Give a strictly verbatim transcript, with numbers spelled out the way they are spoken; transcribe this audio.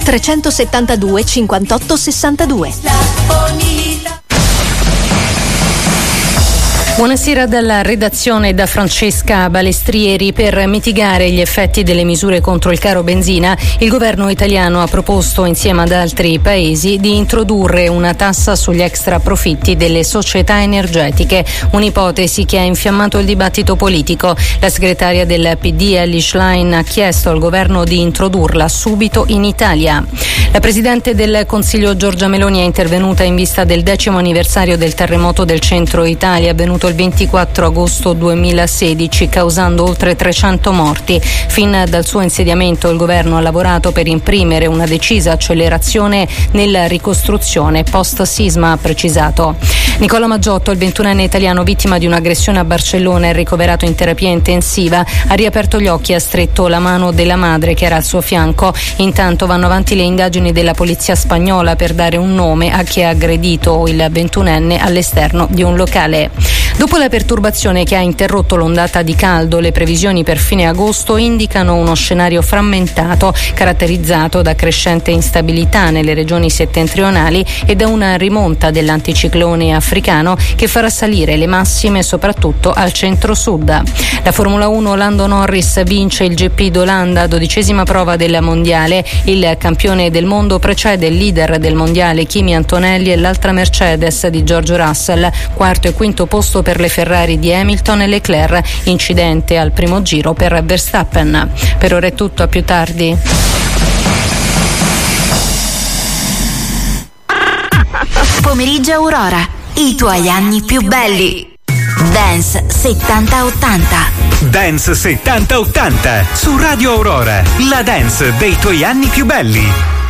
trecentosettantadue cinquantotto sessantadue. Buonasera dalla redazione, da Francesca Balestrieri. Per mitigare gli effetti delle misure contro il caro benzina, il governo italiano ha proposto, insieme ad altri paesi, di introdurre una tassa sugli extra profitti delle società energetiche, un'ipotesi che ha infiammato il dibattito politico. La segretaria del P D, Elly Schlein, ha chiesto al governo di introdurla subito in Italia. La presidente del Consiglio Giorgia Meloni è intervenuta in vista del decimo anniversario del terremoto del centro Italia, avvenuto il ventiquattro agosto duemilasedici, causando oltre trecento morti. Fin dal suo insediamento il governo ha lavorato per imprimere una decisa accelerazione nella ricostruzione post-sisma, ha precisato. Nicola Maggiotto, il ventunenne italiano vittima di un'aggressione a Barcellona e ricoverato in terapia intensiva, ha riaperto gli occhi e ha stretto la mano della madre che era al suo fianco. Intanto vanno avanti le indagini della polizia spagnola per dare un nome a chi ha aggredito il ventunenne all'esterno di un locale. Dopo la perturbazione che ha interrotto l'ondata di caldo, le previsioni per fine agosto indicano uno scenario frammentato, caratterizzato da crescente instabilità nelle regioni settentrionali e da una rimonta dell'anticiclone africano che farà salire le massime soprattutto al centro-sud. La Formula uno, Lando Norris vince il G P d'Olanda, dodicesima prova del mondiale. Il campione del mondo precede il leader del mondiale Kimi Antonelli e l'altra Mercedes di George Russell, quarto e quinto posto per le Ferrari di Hamilton e Leclerc, incidente al primo giro per Verstappen. Per ora è tutto, a più tardi. Pomeriggio Aurora, i tuoi anni più belli. Dance settanta ottanta. Dance settanta ottanta su Radio Aurora, la dance dei tuoi anni più belli.